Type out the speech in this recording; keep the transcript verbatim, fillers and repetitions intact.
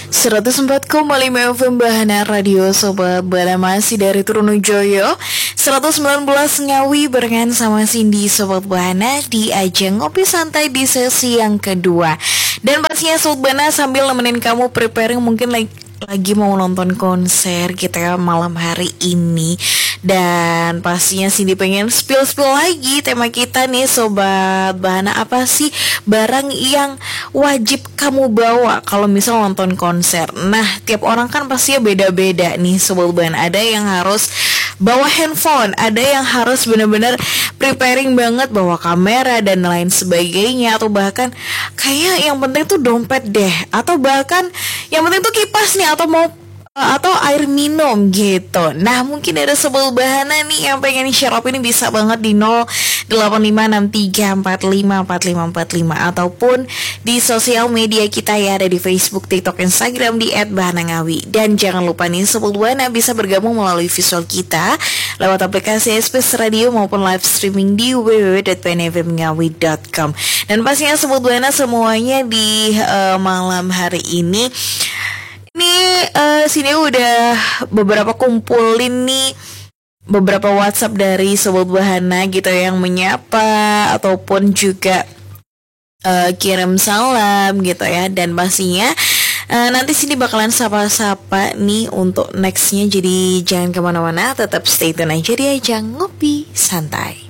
seratus empat koma lima F M Bahana Radio Sobat Bana, masih dari Trunojoyo seratus sembilan belas Ngawi barengan sama Cindy Sobat Bahana di ajang ngopi santai di sesi yang kedua. Dan pastinya Sobat Bana sambil nemenin kamu preparing mungkin lagi lagi mau nonton konser gitu ya malam hari ini. Dan pastinya Cindy pengen spill-spill lagi tema kita nih Sobat Bahana. Apa sih barang yang wajib kamu bawa kalau misal nonton konser? Nah, tiap orang kan pastinya beda-beda nih Sobat Bahana. Ada yang harus bawa handphone, ada yang harus benar-benar preparing banget bawa kamera dan lain sebagainya. Atau bahkan kayak yang penting tuh dompet deh. Atau bahkan yang penting tuh kipas nih atau mau atau air minum gitu. Nah, mungkin ada Sobat Bahana nih yang pengen share opini, bisa banget di nol delapan lima enam tiga empat lima empat lima empat lima ataupun di sosial media kita ya, ada di Facebook, TikTok, Instagram di et bahana ngawi. Dan jangan lupa nih Sobat Bahana bisa bergabung melalui visual kita lewat aplikasi S P S Radio maupun live streaming di w w w dot p n f m ngawi dot com. Dan pastinya Sobat Bahana semuanya di uh, malam hari ini Ini uh, sini udah beberapa kumpulin nih beberapa WhatsApp dari Sobat Bahana gitu yang menyapa ataupun juga uh, kirim salam gitu ya. Dan pastinya uh, nanti sini bakalan sapa-sapa nih untuk nextnya. Jadi jangan kemana-mana, tetap stay tune aja di ajang ngopi santai.